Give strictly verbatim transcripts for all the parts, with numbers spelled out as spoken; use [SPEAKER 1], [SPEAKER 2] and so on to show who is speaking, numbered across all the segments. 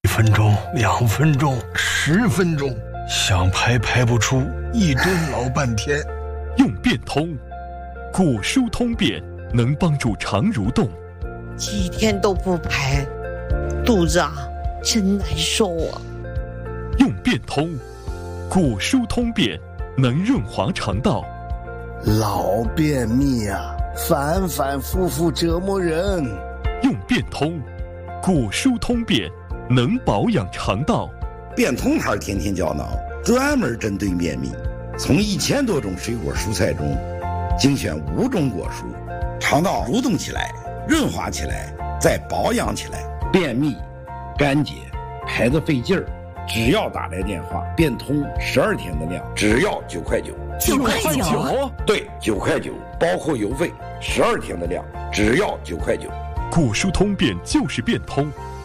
[SPEAKER 1] 分钟、两分钟、十分钟，想排排不出，一顿老半天。
[SPEAKER 2] 用变通，果蔬通便能帮助肠蠕动。
[SPEAKER 3] 几天都不排，肚子啊真难受啊。
[SPEAKER 2] 用变通，果蔬通便能润滑肠道。
[SPEAKER 4] 老便秘啊，反反复复折磨人。
[SPEAKER 2] 用变通，果蔬通便能保养肠道。
[SPEAKER 5] 变通牌天天胶囊专门针对便秘，从一千多种水果蔬菜中精选五种果蔬，肠道蠕动起来，润滑起来，再保养起来。便秘、干结、排得费劲儿，只要打来电话，变通十二天的量，只要九块九。
[SPEAKER 6] 九块九？
[SPEAKER 5] 对，九块九，包括邮费，十二天的量，只要九块九。
[SPEAKER 2] 果蔬通便就是变通。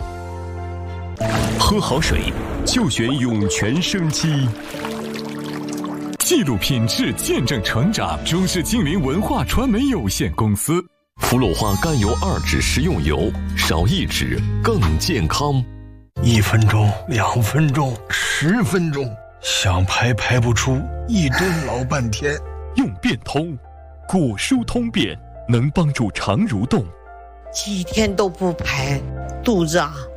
[SPEAKER 6] 喝好水就选涌泉生机。记录品质，见证成长。中式精灵文化传媒有限公司。
[SPEAKER 7] 氟鲁化甘油二酯食用油，少一酯更健康。
[SPEAKER 1] 一分钟、两分钟、十分钟，想排排不出，一顿老半天。
[SPEAKER 2] 用变通，果蔬通便能帮助肠蠕动。
[SPEAKER 3] 几天都不排，肚子啊